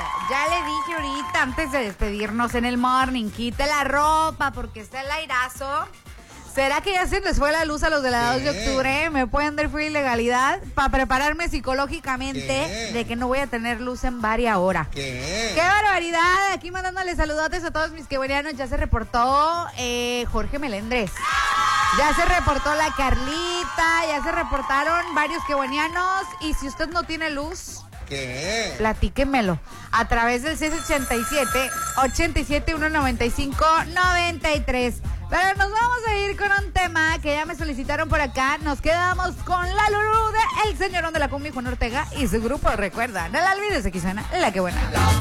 Ya le dije ahorita, antes de despedirnos en el morning, quite la ropa porque está el airazo. ¿Será que ya se les fue la luz a los de la 2 de octubre? ¿Me pueden dar full ilegalidad para prepararme psicológicamente de que no voy a tener luz en varias horas? ¡Qué barbaridad! Aquí mandándole saludotes a todos mis quebuerianos. Ya se reportó Jorge Melendres. Ya se reportó la Carlita. Ya se reportaron varios quebuerianos. Y si usted no tiene luz, platíquemelo a través del 687-87-195-93. Pero nos vamos a ir con un tema que ya me solicitaron por acá. Nos quedamos con la Lulú de El Señorón de la Cumbia, Juan Ortega y su grupo. Recuerda, no la olvides, aquí suena La Que Buena.